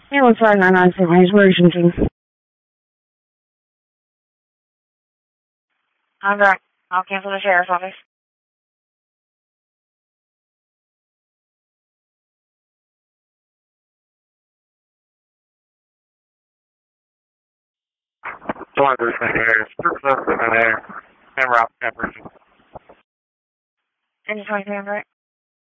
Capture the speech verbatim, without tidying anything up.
Yeah, what's five nine nine Saint Mary's emergency? I'm back. I'll cancel the sheriff's office. One of those things there. Troops up in there. And rock peppers. And you twenty-three, right?